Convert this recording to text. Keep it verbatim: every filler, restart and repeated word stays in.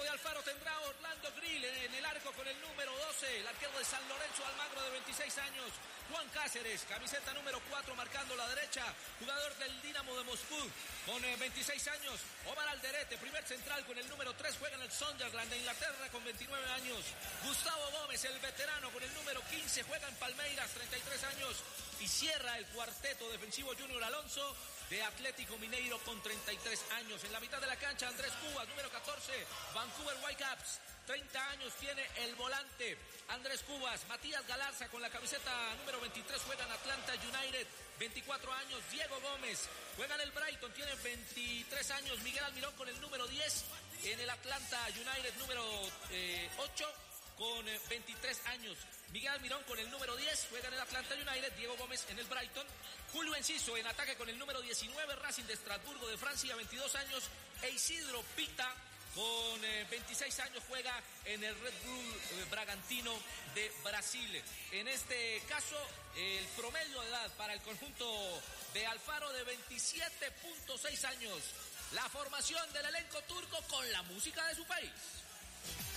equipo de Alfaro tendrá a Orlando Grill en el arco con el número doce, el arquero de San Lorenzo Almagro de veintiséis años. Juan Cáceres, camiseta número cuatro marcando la derecha, jugador del Dinamo de Moscú con eh, veintiséis años. Omar Alderete, primer central con el número tres, juega en el Sunderland de Inglaterra con veintinueve años. Gustavo Gómez, el veterano con el número quince, juega en Palmeiras, treinta y tres años. Y cierra el cuarteto defensivo Junior Alonso de Atlético Mineiro con treinta y tres años. En la mitad de la cancha Andrés Cubas, número catorce, Vancouver Whitecaps. treinta años tiene el volante Andrés Cubas. Matías Galarza con la camiseta número veintitrés juega en Atlanta United, veinticuatro años. Diego Gómez juega en el Brighton, tiene veintitrés años. Miguel Almirón con el número diez en el Atlanta United, número eh, ocho con eh, veintitrés años. Miguel Almirón con el número diez juega en el Atlanta United. Diego Gómez en el Brighton. Julio Enciso en ataque con el número diecinueve, Racing de Estrasburgo de Francia, veintidós años. E Isidro Pita con eh, veintiséis años juega en el Red Bull eh, Bragantino de Brasil. En este caso, el promedio de edad para el conjunto de Alfaro de veintisiete punto seis años. La formación del elenco turco con la música de su país.